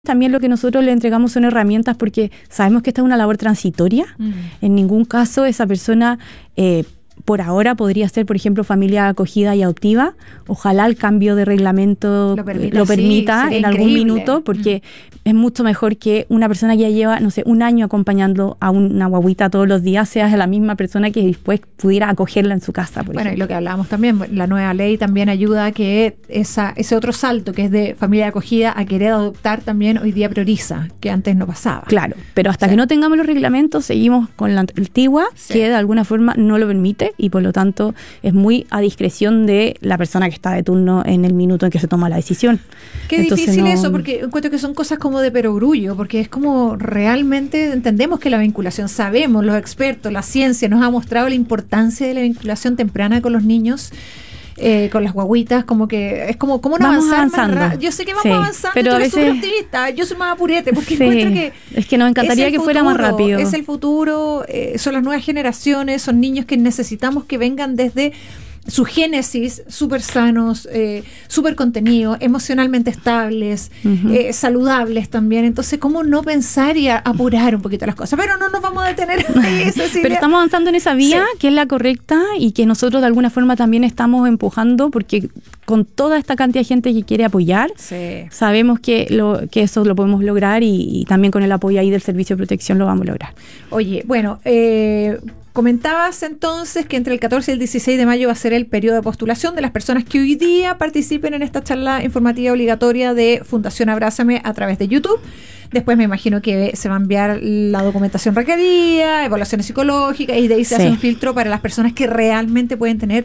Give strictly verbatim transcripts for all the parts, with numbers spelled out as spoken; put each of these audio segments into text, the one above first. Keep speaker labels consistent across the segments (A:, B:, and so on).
A: También lo que nosotros le entregamos son herramientas porque sabemos que esta es una labor transitoria. Mm. En ningún caso esa persona eh, por ahora podría ser, por ejemplo, familia acogida y adoptiva. Ojalá el cambio de reglamento lo permita, lo permita sí, en algún increíble. minuto, porque mm. es mucho mejor que una persona que ya lleva, no sé, un año acompañando a una guaguita todos los días, sea la misma persona que después pudiera acogerla en su casa. Por
B: bueno,
A: ejemplo.
B: Y lo que hablábamos también, la nueva ley también ayuda a que esa, ese otro salto que es de familia acogida a querer adoptar también hoy día prioriza, que antes no pasaba.
A: Claro, pero hasta sí. que no tengamos los reglamentos, seguimos con la antigua, sí. que de alguna forma no lo permite, y por lo tanto es muy a discreción de la persona que está de turno en el minuto en que se toma la decisión.
B: Qué Entonces, difícil no... eso, porque encuentro que son cosas como de perogrullo, porque es como realmente entendemos que la vinculación, sabemos, los expertos, la ciencia nos ha mostrado la importancia de la vinculación temprana con los niños. Eh, con las guaguitas, como que es como cómo no
A: vamos
B: avanzar
A: avanzando.
B: Más yo sé que vamos
A: sí,
B: avanzando,
A: pero
B: tú
A: a
B: eres
A: veces
B: súper optimista, yo soy más apurete, porque
A: sí,
B: encuentro que
A: es que nos encantaría que
B: futuro,
A: fuera más rápido.
B: Es el futuro, eh, son las nuevas generaciones, son niños que necesitamos que vengan desde su génesis, súper sanos, eh, súper contenidos, emocionalmente estables, uh-huh. eh, saludables también. Entonces, ¿cómo no pensar y a, apurar un poquito las cosas? Pero no nos vamos a detener ahí, Cecilia.
A: Pero estamos avanzando en esa vía, sí. que es la correcta y que nosotros de alguna forma también estamos empujando, porque con toda esta cantidad de gente que quiere apoyar, sí. sabemos que, lo, que eso lo podemos lograr y, y también con el apoyo ahí del Servicio de Protección lo vamos a lograr.
B: Oye, bueno, eh... comentabas entonces que entre el catorce y el dieciséis de mayo va a ser el periodo de postulación de las personas que hoy día participen en esta charla informativa obligatoria de Fundación Abrázame a través de YouTube. Después me imagino que se va a enviar la documentación requerida, evaluaciones psicológicas, y de ahí se sí. hace un filtro para las personas que realmente pueden tener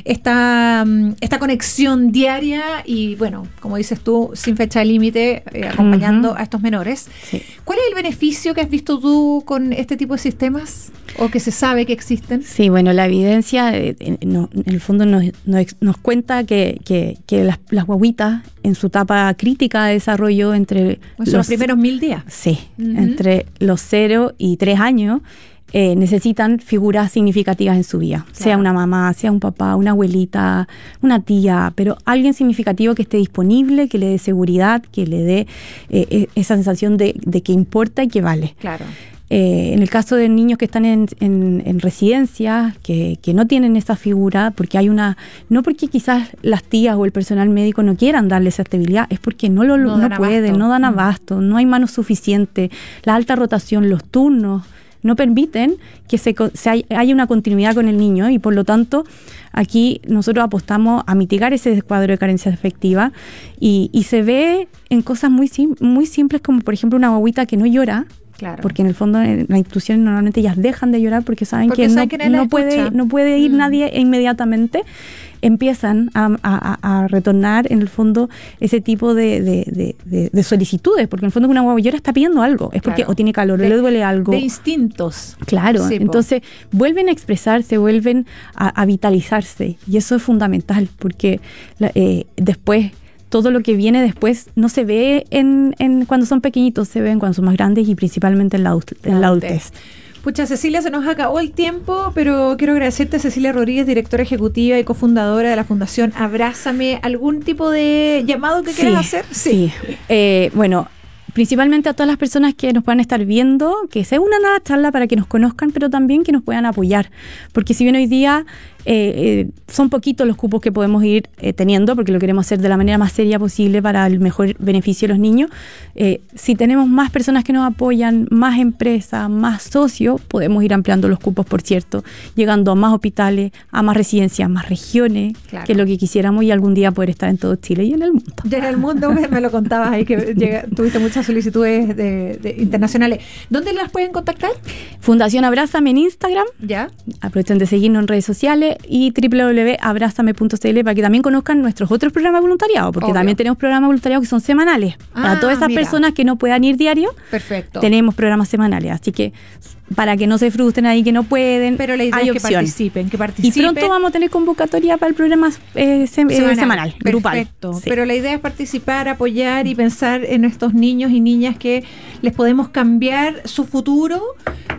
B: esta, esta conexión diaria y, bueno, como dices tú, sin fecha de límite, eh, acompañando uh-huh. a estos menores. Sí. ¿Cuál es el beneficio que has visto tú con este tipo de sistemas o que se sabe que existen?
A: Sí, bueno, la evidencia eh, no, en el fondo nos, nos, nos cuenta que, que, que las, las guaguitas en su etapa crítica de desarrollo entre
B: pues los, los primeros mil días.
A: Sí, uh-huh. entre los cero y tres años eh, necesitan figuras significativas en su vida, claro. sea una mamá, sea un papá, una abuelita, una tía, pero alguien significativo que esté disponible, que le dé seguridad, que le dé eh, esa sensación de, de que importa y que vale.
B: Claro.
A: Eh, en el caso de niños que están en, en, en residencias, que, que no tienen esa figura, porque hay una, no porque quizás las tías o el personal médico no quieran darle esa estabilidad, es porque no lo no, no pueden, abasto. no dan abasto, no hay manos suficientes, la alta rotación, los turnos no permiten que se, se hay, haya una continuidad con el niño, y por lo tanto aquí nosotros apostamos a mitigar ese cuadro de carencia afectiva y, y se ve en cosas muy, sim, muy simples, como por ejemplo una guaguita que no llora. Claro. Porque en el fondo en las instituciones normalmente ellas dejan de llorar porque saben porque que, saben no, que no, puede, no puede ir mm. nadie inmediatamente. Empiezan a, a, a retornar en el fondo ese tipo de, de, de, de, de solicitudes, porque en el fondo una guagua llora está pidiendo algo, es porque claro. o tiene calor, o le duele algo.
B: De instintos.
A: Claro, sí, entonces po. vuelven a expresarse, vuelven a, a vitalizarse, y eso es fundamental, porque eh, después todo lo que viene después no se ve en, en cuando son pequeñitos, se ven cuando son más grandes y principalmente en la, en la adultez.
B: Pucha, Cecilia, se nos acabó el tiempo, pero quiero agradecerte a Cecilia Rodríguez, directora ejecutiva y cofundadora de la Fundación Abrázame. ¿Algún tipo de llamado que
A: sí,
B: quieras hacer?
A: Sí, sí. Eh, bueno, principalmente a todas las personas que nos puedan estar viendo, que se unan a la charla para que nos conozcan, pero también que nos puedan apoyar, porque si bien hoy día eh, eh, son poquitos los cupos que podemos ir eh, teniendo, porque lo queremos hacer de la manera más seria posible para el mejor beneficio de los niños, eh, si tenemos más personas que nos apoyan, más empresas, más socios, podemos ir ampliando los cupos, por cierto, llegando a más hospitales, a más residencias, más regiones, claro. que es lo que quisiéramos, y algún día poder estar en todo Chile y en el mundo.
B: Ya en el mundo, me, me lo contabas ahí, que llega, tuviste muchas solicitudes de, de internacionales. ¿Dónde las pueden contactar?
A: Fundación Abrázame en Instagram.
B: Ya.
A: Aprovechen de seguirnos en redes sociales, y doble u doble u doble u punto abrázame punto c l para que también conozcan nuestros otros programas de voluntariado, porque Obvio. también tenemos programas voluntariados que son semanales. Ah, para todas esas mira. personas que no puedan ir diario,
B: perfecto.
A: tenemos programas semanales, así que para que no se frustren ahí que no pueden.
B: Pero la idea
A: hay
B: es que
A: opción.
B: participen, que participen.
A: Y pronto vamos a tener convocatoria para el programa eh, sem- semanal, semanal grupal.
B: Perfecto. Sí. Pero la idea es participar, apoyar y pensar en estos niños y niñas que les podemos cambiar su futuro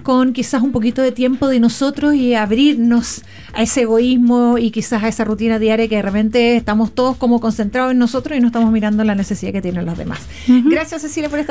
B: con quizás un poquito de tiempo de nosotros y abrirnos a ese egoísmo y quizás a esa rutina diaria que de repente estamos todos como concentrados en nosotros y no estamos mirando la necesidad que tienen los demás. Uh-huh. Gracias, Cecilia, por esta